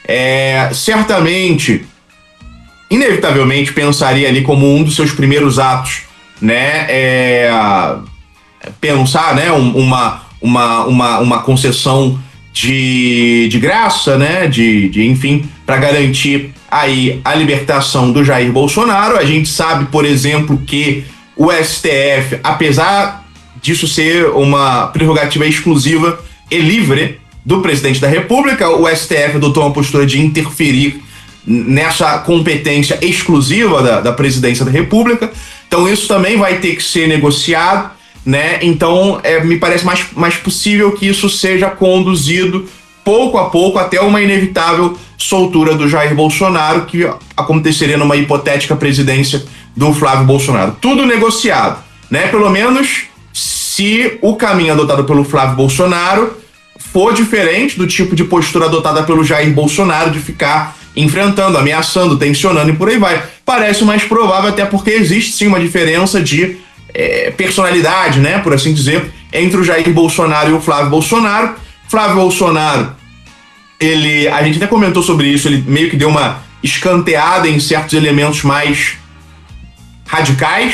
é, certamente, inevitavelmente, pensaria ali como um dos seus primeiros atos, né, é, pensar, né, um, uma, uma, uma, uma concessão de, de graça, né, de, de enfim, para garantir aí a libertação do Jair Bolsonaro. A gente sabe, por exemplo, que o S T F, apesar disso ser uma prerrogativa exclusiva e livre do presidente da República, o S T F adotou uma postura de interferir nessa competência exclusiva da, da presidência da República. Então isso também vai ter que ser negociado, né? Então é, me parece mais, mais possível que isso seja conduzido pouco a pouco até uma inevitável soltura do Jair Bolsonaro, que aconteceria numa hipotética presidência do Flávio Bolsonaro. Tudo negociado, né? Pelo menos se o caminho adotado pelo Flávio Bolsonaro for diferente do tipo de postura adotada pelo Jair Bolsonaro, de ficar enfrentando, ameaçando, tensionando e por aí vai. Parece mais provável, até porque existe sim uma diferença de é, personalidade, né, por assim dizer, entre o Jair Bolsonaro e o Flávio Bolsonaro. Flávio Bolsonaro, ele, a gente até comentou sobre isso, ele meio que deu uma escanteada em certos elementos mais radicais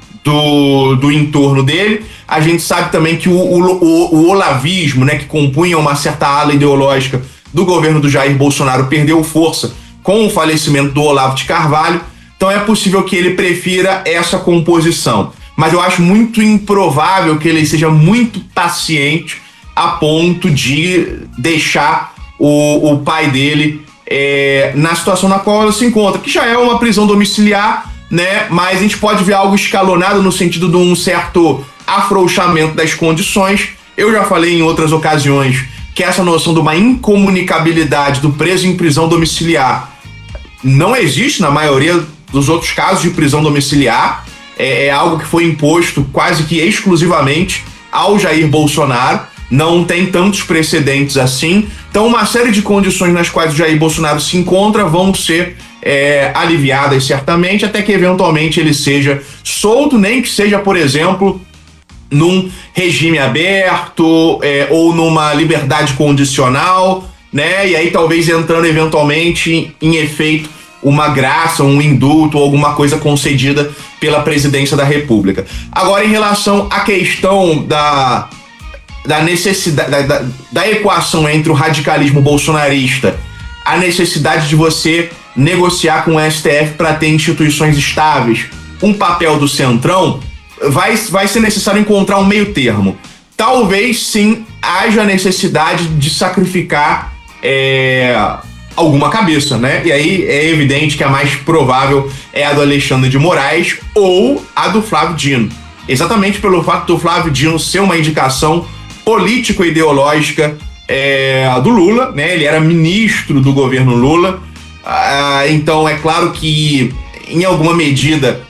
do, do entorno dele. A gente sabe também que o, o, o olavismo, né, que compunha uma certa ala ideológica do governo do Jair Bolsonaro, perdeu força com o falecimento do Olavo de Carvalho. Então é possível que ele prefira essa composição. Mas eu acho muito improvável que ele seja muito paciente a ponto de deixar o, o pai dele é, na situação na qual ela se encontra, que já é uma prisão domiciliar, né? Mas a gente pode ver algo escalonado no sentido de um certo afrouxamento das condições. Eu já falei em outras ocasiões que essa noção de uma incomunicabilidade do preso em prisão domiciliar não existe na maioria dos outros casos de prisão domiciliar. É, é algo que foi imposto quase que exclusivamente ao Jair Bolsonaro. Não tem tantos precedentes assim. Então, uma série de condições nas quais o Jair Bolsonaro se encontra vão ser é, aliviadas certamente, até que eventualmente ele seja solto, nem que seja, por exemplo, num regime aberto é, ou numa liberdade condicional, né? E aí talvez entrando eventualmente em efeito uma graça, um indulto ou alguma coisa concedida pela presidência da República. Agora, em relação à questão da, da necessidade, da, da, da equação entre o radicalismo bolsonarista, a necessidade de você negociar com o S T F para ter instituições estáveis, um papel do Centrão, vai, vai ser necessário encontrar um meio termo. talvez sim haja necessidade de sacrificar é, alguma cabeça, né? E aí é evidente que a mais provável é a do Alexandre de Moraes ou a do Flávio Dino. Exatamente pelo fato do Flávio Dino ser uma indicação político-ideológica é, do Lula, né? Ele era ministro do governo Lula, ah, então é claro que em alguma medida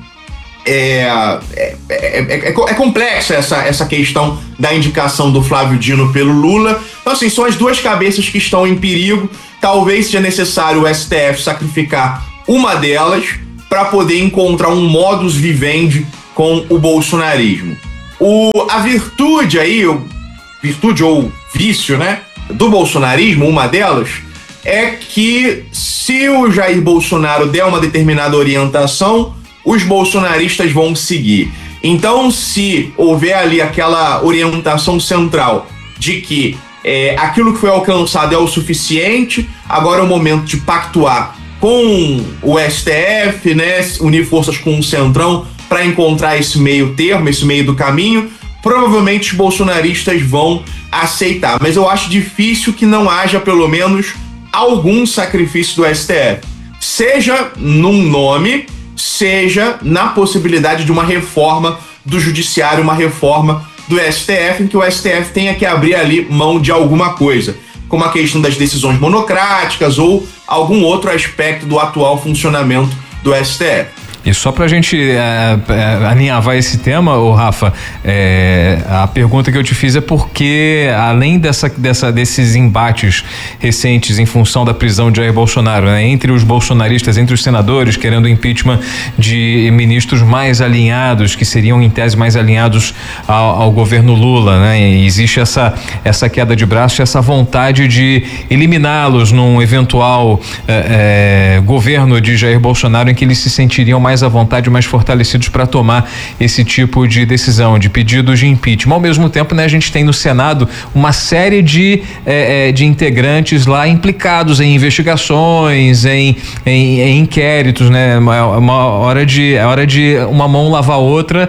É, é, é, é, é complexa essa, essa questão da indicação do Flávio Dino pelo Lula. Então, assim, são as duas cabeças que estão em perigo. Talvez seja necessário o S T F sacrificar uma delas para poder encontrar um modus vivendi com o bolsonarismo. O, a virtude aí, o, virtude ou vício, né, do bolsonarismo, uma delas, é que se o Jair Bolsonaro der uma determinada orientação, os bolsonaristas vão seguir. Então, se houver ali aquela orientação central de que é, aquilo que foi alcançado é o suficiente, agora é o momento de pactuar com o S T F, né, unir forças com o Centrão para encontrar esse meio termo, esse meio do caminho, provavelmente os bolsonaristas vão aceitar. Mas eu acho difícil que não haja pelo menos algum sacrifício do S T F, seja num nome, seja na possibilidade de uma reforma do judiciário, uma reforma do S T F, em que o S T F tenha que abrir ali mão de alguma coisa, como a questão das decisões monocráticas ou algum outro aspecto do atual funcionamento do S T F. E só pra gente é, é, alinhavar esse tema, ô Rafa, é, a pergunta que eu te fiz é porque, além dessa, dessa, desses embates recentes em função da prisão de Jair Bolsonaro, né, entre os bolsonaristas, entre os senadores querendo impeachment de ministros mais alinhados, que seriam em tese mais alinhados ao, ao governo Lula, né, e existe essa, essa queda de braço, essa vontade de eliminá-los num eventual é, é, governo de Jair Bolsonaro em que eles se sentiriam mais mais à vontade, mais fortalecidos para tomar esse tipo de decisão, de pedidos de impeachment. Ao mesmo tempo, né, a gente tem no Senado uma série de, eh, de integrantes lá implicados em investigações, em, em, em inquéritos, né? Uma, uma hora de, é hora de uma mão lavar a outra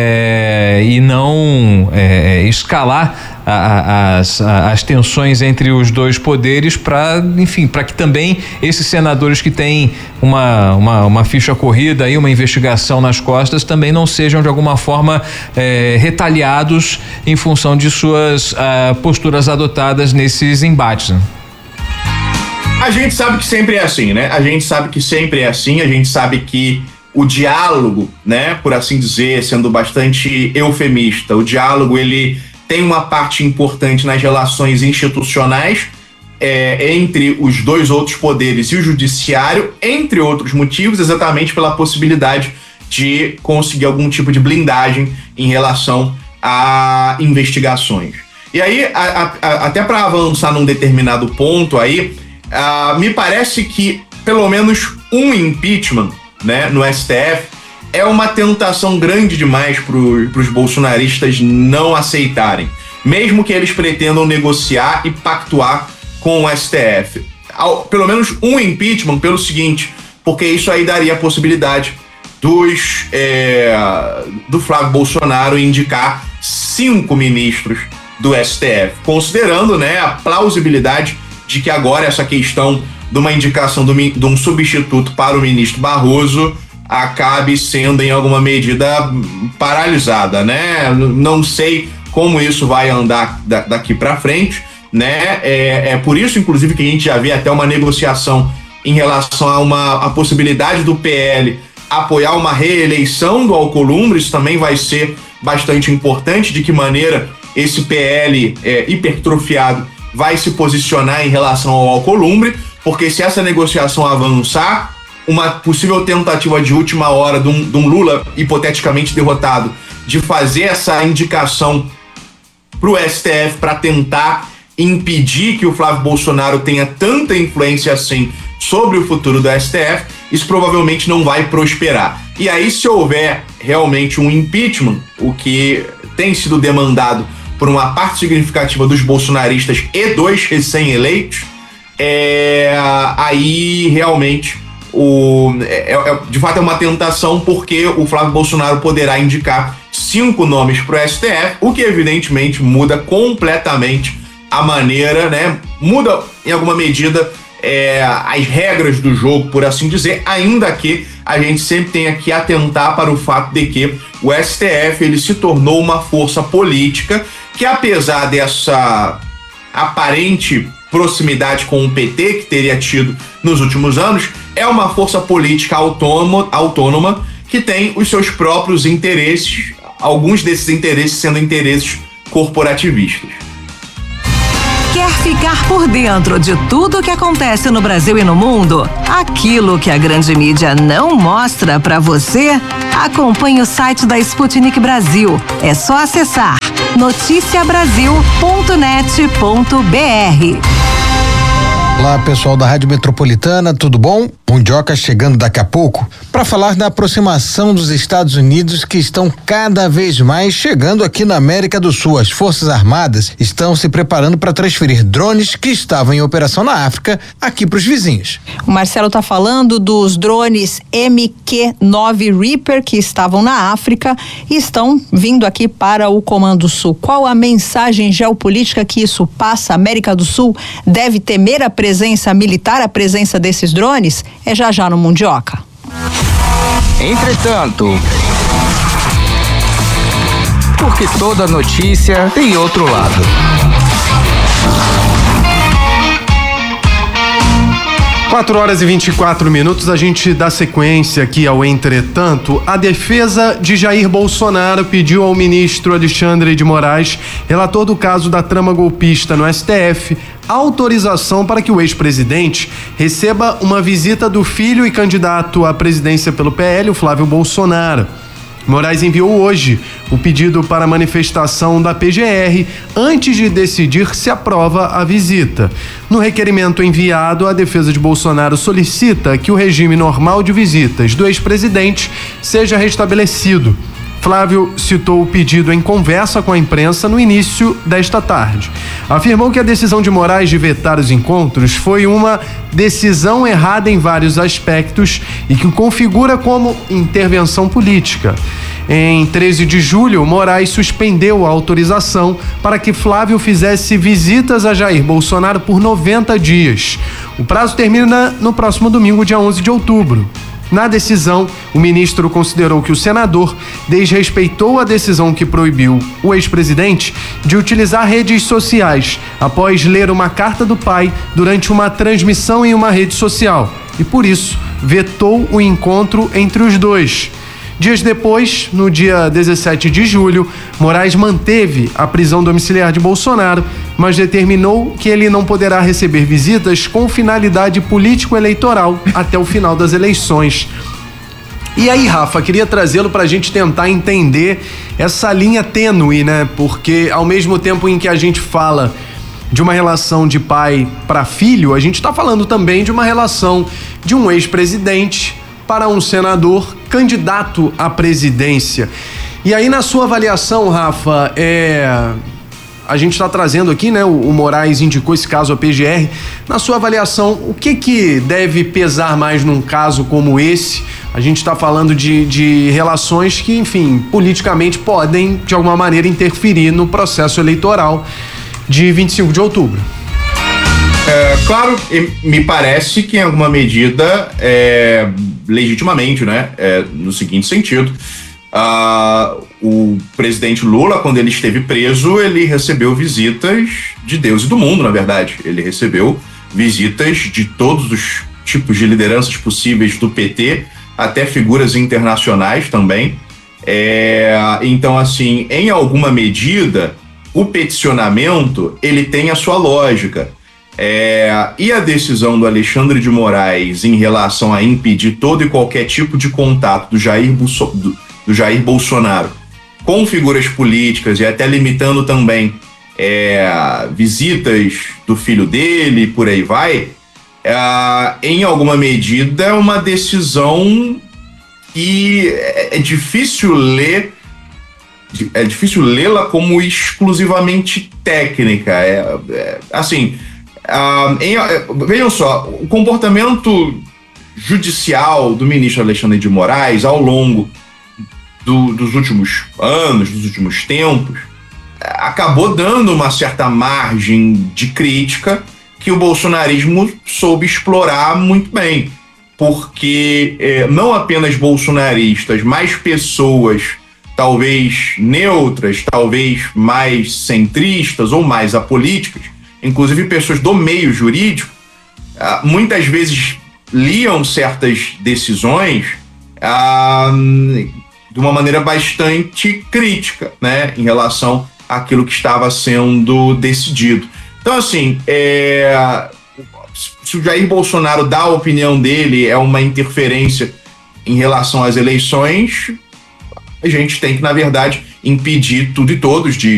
eh, e não eh, escalar As, as tensões entre os dois poderes para, enfim, para que também esses senadores que têm uma, uma, uma ficha corrida aí, uma investigação nas costas, também não sejam de alguma forma eh, retaliados em função de suas ah, posturas adotadas nesses embates. A gente sabe que sempre é assim, né? A gente sabe que sempre é assim, a gente sabe que o diálogo, né, por assim dizer, sendo bastante eufemista, o diálogo, ele tem uma parte importante nas relações institucionais é, entre os dois outros poderes e o judiciário, entre outros motivos, exatamente pela possibilidade de conseguir algum tipo de blindagem em relação a investigações. E aí, a, a, até para avançar num determinado ponto aí, a, me parece que pelo menos um impeachment, né, no S T F é uma tentação grande demais para os bolsonaristas não aceitarem, mesmo que eles pretendam negociar e pactuar com o S T F. Ao, pelo menos um impeachment pelo seguinte, porque isso aí daria a possibilidade dos, é, do Flávio Bolsonaro indicar cinco ministros do S T F, considerando, né, a plausibilidade de que agora essa questão de uma indicação do, de um substituto para o ministro Barroso acabe sendo em alguma medida paralisada, né? Não sei como isso vai andar da, daqui para frente, né? É, é por isso, inclusive, que a gente já vê até uma negociação em relação a uma a possibilidade do P L apoiar uma reeleição do Alcolumbre. Isso também vai ser bastante importante, de que maneira esse P L é, hipertrofiado vai se posicionar em relação ao Alcolumbre, porque se essa negociação avançar, uma possível tentativa de última hora de um, de um Lula hipoteticamente derrotado de fazer essa indicação para o S T F para tentar impedir que o Flávio Bolsonaro tenha tanta influência assim sobre o futuro do S T F, isso provavelmente não vai prosperar. E aí, se houver realmente um impeachment, o que tem sido demandado por uma parte significativa dos bolsonaristas e dos recém-eleitos, é, aí realmente O, é, é, de fato é uma tentação, porque o Flávio Bolsonaro poderá indicar cinco nomes para o S T F, o que evidentemente muda completamente a maneira, né? Muda em alguma medida é, as regras do jogo, por assim dizer, ainda que a gente sempre tenha que atentar para o fato de que o S T F ele se tornou uma força política que, apesar dessa aparente proximidade com o P T que teria tido nos últimos anos, é uma força política autônoma, autônoma que tem os seus próprios interesses, alguns desses interesses sendo interesses corporativistas. Quer ficar por dentro de tudo o que acontece no Brasil e no mundo? Aquilo que a grande mídia não mostra pra você? Acompanhe o site da Sputnik Brasil. É só acessar noticia brasil ponto net ponto b r. Olá, pessoal da Rádio Metropolitana, tudo bom? Mundioca chegando daqui a pouco para falar da aproximação dos Estados Unidos, que estão cada vez mais chegando aqui na América do Sul. As Forças Armadas estão se preparando para transferir drones que estavam em operação na África aqui para os vizinhos. O Marcelo está falando dos drones M Q nove Reaper que estavam na África e estão vindo aqui para o Comando Sul. Qual a mensagem geopolítica que isso passa? A América do Sul deve temer a presença militar, a presença desses drones? É já já no Mundioca. Entretanto, porque toda notícia tem outro lado. quatro horas e vinte e quatro minutos, a gente dá sequência aqui ao Entretanto. A defesa de Jair Bolsonaro pediu ao ministro Alexandre de Moraes, relator do caso da trama golpista no S T F, autorização para que o ex-presidente receba uma visita do filho e candidato à presidência pelo P L, o Flávio Bolsonaro. Moraes enviou hoje o pedido para manifestação da P G R antes de decidir se aprova a visita. No requerimento enviado, a defesa de Bolsonaro solicita que o regime normal de visitas do ex-presidente seja restabelecido. Flávio citou o pedido em conversa com a imprensa no início desta tarde. Afirmou que a decisão de Moraes de vetar os encontros foi uma decisão errada em vários aspectos e que o configura como intervenção política. Em treze de julho, Moraes suspendeu a autorização para que Flávio fizesse visitas a Jair Bolsonaro por noventa dias. O prazo termina no próximo domingo, dia onze de outubro. Na decisão, o ministro considerou que o senador desrespeitou a decisão que proibiu o ex-presidente de utilizar redes sociais após ler uma carta do pai durante uma transmissão em uma rede social e, por isso, vetou o encontro entre os dois. Dias depois, no dia dezessete de julho, Moraes manteve a prisão domiciliar de Bolsonaro, mas determinou que ele não poderá receber visitas com finalidade político-eleitoral até o final das eleições. E aí, Rafa, queria trazê-lo para a gente tentar entender essa linha tênue, né? Porque ao mesmo tempo em que a gente fala de uma relação de pai para filho, a gente está falando também de uma relação de um ex-presidente para um senador candidato à presidência. E aí, na sua avaliação, Rafa, é... a gente está trazendo aqui, né? O, o Moraes indicou esse caso à P G R. Na sua avaliação, o que que deve pesar mais num caso como esse? A gente está falando de, de relações que, enfim, politicamente podem, de alguma maneira, interferir no processo eleitoral de vinte e cinco de outubro. É, claro, me parece que em alguma medida, é, legitimamente, né, é, no seguinte sentido, uh, o presidente Lula, quando ele esteve preso, ele recebeu visitas de Deus e do mundo, na verdade. Ele recebeu visitas de todos os tipos de lideranças possíveis do P T, até figuras internacionais também. É, então, assim, em alguma medida, o peticionamento, ele tem a sua lógica. É, e a decisão do Alexandre de Moraes em relação a impedir todo e qualquer tipo de contato do Jair, Bolso, do, do Jair Bolsonaro com figuras políticas e até limitando também é, visitas do filho dele, por aí vai, é, em alguma medida é uma decisão que é, é difícil ler, é difícil lê-la como exclusivamente técnica. É, é, assim... Uh, em, vejam só, o comportamento judicial do ministro Alexandre de Moraes ao longo do, dos últimos anos, dos últimos tempos, acabou dando uma certa margem de crítica que o bolsonarismo soube explorar muito bem, porque é, não apenas bolsonaristas, mas pessoas talvez neutras, talvez mais centristas ou mais apolíticas, inclusive pessoas do meio jurídico, ah, muitas vezes liam certas decisões ah, de uma maneira bastante crítica, né, em relação àquilo que estava sendo decidido. Então, assim, é, se o Jair Bolsonaro dá a opinião dele, é uma interferência em relação às eleições, a gente tem que, na verdade, impedir tudo e todos de